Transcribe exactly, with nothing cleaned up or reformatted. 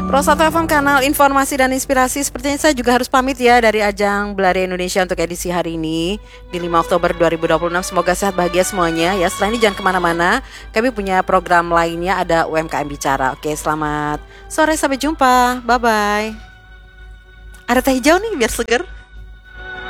Pro satu F M kanal informasi dan inspirasi. Sepertinya saya juga harus pamit ya dari ajang Belari Indonesia untuk edisi hari ini di lima Oktober dua ribu dua puluh enam. Semoga sehat bahagia semuanya ya. Setelah ini jangan kemana-mana, kami punya program lainnya, ada U M K M Bicara. Oke, selamat sore, sampai jumpa, bye-bye. Ada teh hijau nih biar seger.